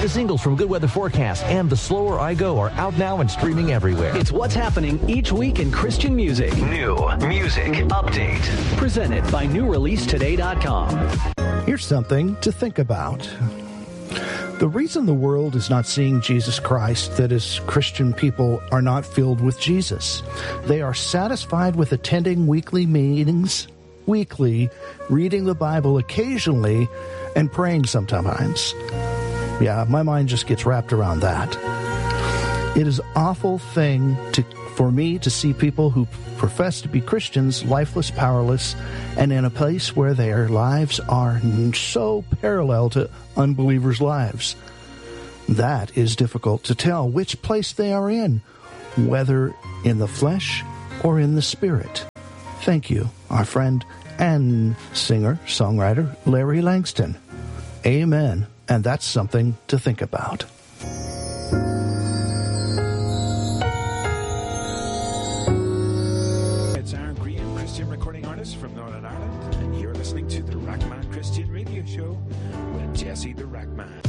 The singles from Good Weather Forecast and The Slower I Go are out now and streaming everywhere. It's what's happening each week in Christian music. New Music Update. Presented by NewReleaseToday.com. Here's something to think about. The reason the world is not seeing Jesus Christ, that is, Christian people are not filled with Jesus. They are satisfied with attending weekly meetings, reading the Bible occasionally, and praying sometimes. Yeah, my mind just gets wrapped around that. It is an awful thing for me to see people who profess to be Christians lifeless, powerless, and in a place where their lives are so parallel to unbelievers' lives. That is difficult to tell which place they are in, whether in the flesh or in the spirit. Thank you, our friend and singer-songwriter Larry Langston. Amen. And that's something to think about. It's Aaron Green, Christian recording artist from Northern Ireland, and you're listening to the Rackman Christian Radio Show with Jesse the Rackman.